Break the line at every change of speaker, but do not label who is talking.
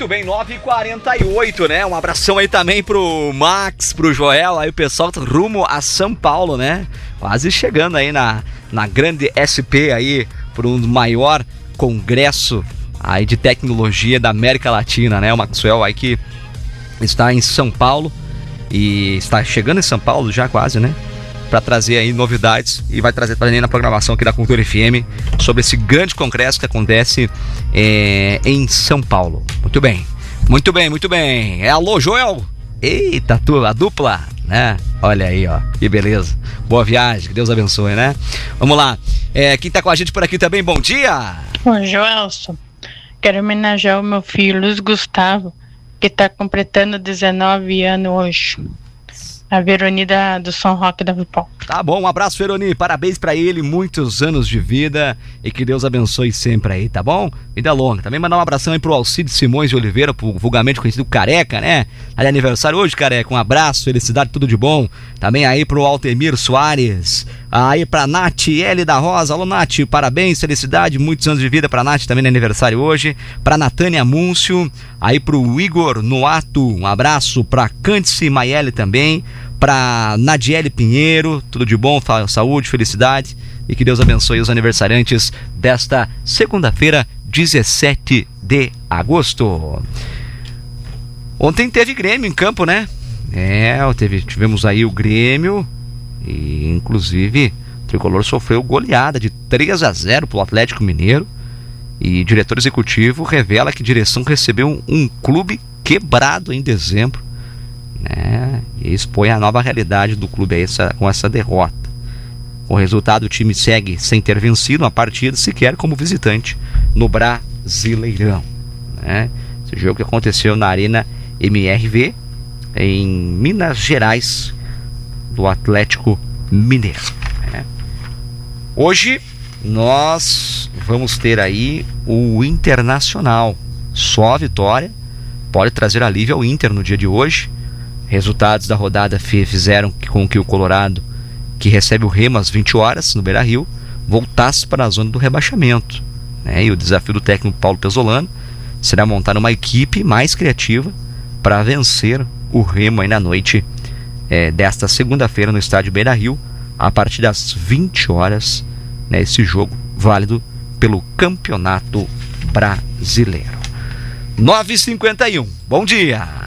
Muito bem, 9h48, né? Um abração aí também pro Max, pro Joel, aí o pessoal tá rumo a São Paulo, né? Quase chegando aí na grande SP aí, por um maior congresso aí de tecnologia da América Latina, né? O Maxwell aí que está em São Paulo e está chegando em São Paulo já quase, né? Para trazer aí novidades e vai trazer também na programação aqui da Cultura FM sobre esse grande congresso que acontece em São Paulo. Muito bem, muito bem, muito bem. Alô, Joel? Eita, a dupla, né? Olha aí, ó, que beleza. Boa viagem, que Deus abençoe, né? Vamos lá. Quem tá com a gente por aqui também, bom dia.
Ô, Joelson, quero homenagear o meu filho, Luiz Gustavo, que tá completando 19 anos hoje. A Veroni do São Roque da Vipol.
Tá bom, um abraço, Veroni, parabéns pra ele, muitos anos de vida e que Deus abençoe sempre aí, tá bom? Vida longa. Também mandar um abração aí pro Alcides Simões de Oliveira, vulgarmente conhecido Careca, né? Ali é aniversário hoje, Careca, um abraço, felicidade, tudo de bom. Também aí pro Altemir Soares, aí pra Nath L da Rosa, alô Nath, parabéns, felicidade, muitos anos de vida pra Nath, também é aniversário hoje. Pra Natânia Múncio, aí pro Igor Noato, um abraço pra Cândice Maiele também. Para Nadiele Pinheiro, tudo de bom, saúde, felicidade e que Deus abençoe os aniversariantes desta segunda-feira, 17 de agosto. Ontem teve Grêmio em campo, né? Tivemos aí o Grêmio e inclusive o Tricolor sofreu goleada de 3-0 pro Atlético Mineiro e o diretor executivo revela que a direção recebeu um clube quebrado em dezembro, né? E expõe a nova realidade do clube aí com essa derrota. Com o resultado, o time segue sem ter vencido uma partida sequer como visitante no Brasileirão, né? Esse jogo que aconteceu na Arena MRV em Minas Gerais, do Atlético Mineiro, né? Hoje nós vamos ter aí o Internacional. Só a vitória pode trazer alívio ao Inter no dia de hoje. Resultados da rodada fizeram com que o Colorado, que recebe o Remo às 20 horas no Beira-Rio, voltasse para a zona do rebaixamento, né? E o desafio do técnico Paulo Pezzolano será montar uma equipe mais criativa para vencer o Remo aí na noite desta segunda-feira no estádio Beira-Rio, a partir das 20 horas, né? Esse jogo válido pelo Campeonato Brasileiro. 9h51, bom dia!